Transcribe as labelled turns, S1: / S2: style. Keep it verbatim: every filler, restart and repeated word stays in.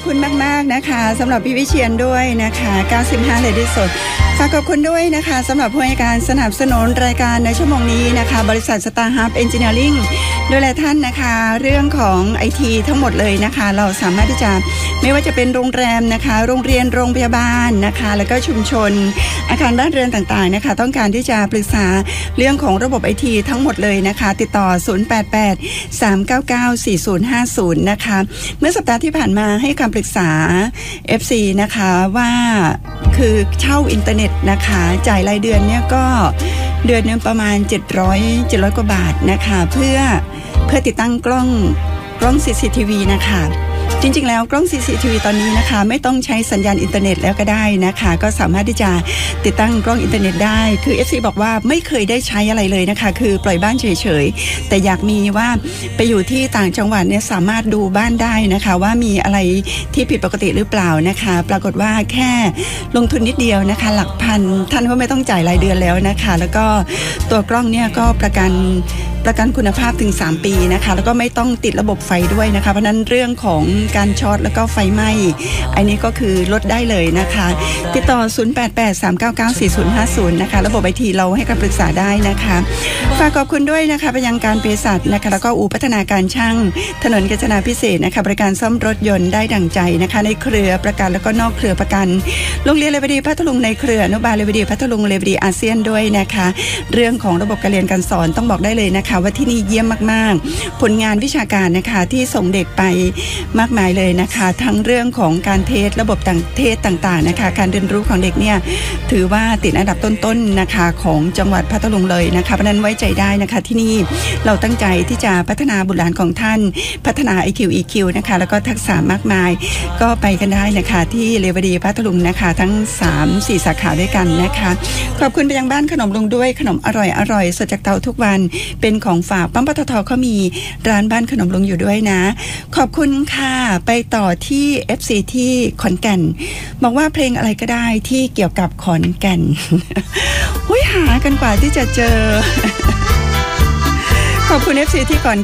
S1: คุณมากๆนะคะสำหรับพี่วิเชียรด้วยนะคะเก้าสิบห้าเลยที่สุดฝากขอบคุณด้วยนะคะสำหรับผู้ให้การสนับสนุนรายการในชั่วโมงนี้นะคะบริษัท Star Hub Engineering ดูแลท่านนะคะเรื่องของ ไอ ที ทั้งหมดเลยนะคะเราสามารถที่จะไม่ว่าจะเป็นโรงแรมนะคะโรงเรียนโรงพยาบาลนะคะแล้วก็ชุมชนอาคารบ้านเรือนต่างๆนะคะต้องการที่จะปรึกษาเรื่องของระบบ ไอ ที ทั้งหมดเลยนะคะติดต่อศูนย์ แปด แปด สาม เก้า เก้า สี่ ศูนย์ ห้า ศูนย์นะคะเมื่อสัปดาห์ที่ผ่านมาให้คำปรึกษา เอฟ ซี นะคะว่าคือเช่าอินเทอร์เน็ตนะคะจ่ายรายเดือนเนี่ยก็เดือนนึงประมาณเจ็ดร้อย เจ็ดร้อยกว่าบาทนะคะเพื่อเพื่อติดตั้งกล้องกล้อง ซี ซี ที วี นะคะจริงๆแล้วกล้อง ซี ซี ที วี ตอนนี้นะคะไม่ต้องใช้สัญญาณอินเทอร์เน็ตแล้วก็ได้นะคะก็สามารถที่จะติดตั้งกล้องอินเทอร์เน็ตได้คือ เอฟ ซี บอกว่าไม่เคยได้ใช้อะไรเลยนะคะคือปล่อยบ้านเฉยๆแต่อยากมีว่าไปอยู่ที่ต่างจังหวัดเนี่ยสามารถดูบ้านได้นะคะว่ามีอะไรที่ผิดปกติหรือเปล่านะคะปรากฏว่าแค่ลงทุนนิดเดียวนะคะหลักพันท่านก็ไม่ต้องจ่ายรายเดือนแล้วนะคะแล้วก็ตัวกล้องเนี่ยก็ประกันประกันคุณภาพถึงสามปีนะคะแล้วก็ไม่ต้องติดระบบไฟด้วยนะคะเพราะนั้นเรื่องของการช็อตแล้วก็ไฟไหม้อันนี้ก็คือลดได้เลยนะคะติดต่อศูนย์ แปด แปด สาม เก้า เก้า สี่ ศูนย์ ห้า ศูนย์นะคะระบบ ไอ ที เราให้คำปรึกษาได้นะคะฝากขอบคุณด้วยนะคะไปยังการเภสัชนะคะแล้วก็อู่พัฒนาการช่างถนนกาญจนาพิเศษนะคะบริการซ่อมรถยนต์ได้ดั่งใจนะคะในเครือประกันแล้วก็นอกเครือประกันโรงเรียนเลวดีพัทลุงในเครืออนุบาลเลวดีพัทลุงเลวดีอาเซียนด้วยนะคะเรื่องของระบบการเรียนการสอนต้องบอกได้เลยนะคะว่าที่นี่เยี่ยมมากๆผลงานวิชาการนะคะที่ส่งเด็กไปมากมายเลยนะคะทั้งเรื่องของการเทสระบบต่างเทสต่างๆนะคะการเรียนรู้ของเด็กเนี่ยถือว่าติดอันดับต้นๆนะคะของจังหวัดพัทลุงเลยนะคะเพราะนั้นไว้ใจได้นะคะที่นี่เราตั้งใจที่จะพัฒนาบุตรหลานของท่านพัฒนา ไอ คิว อี คิว นะคะแล้วก็ทักษะมากมายก็ไปกันได้นะคะที่เลวดีพัทลุงนะคะทั้ง สาม สี่ สาขาด้วยกันนะคะขอบคุณไปยังบ้านขนมลุงด้วยขนมอร่อยๆสดจากเตาทุกวันเป็นของฝากปั๊มปตทเขามีร้านบ้านขนมลุงอยู่ด้วยนะขอบคุณค่ะไปต่อที่ เอฟ ซี ที่ขอนแก่นบอกว่าเพลงอะไรก็ได้ที่เกี่ยวกับขอนแก่น หุ้ยหากันกว่าที่จะเจอ ขอบคุณ เอฟ ซี ที่ขอน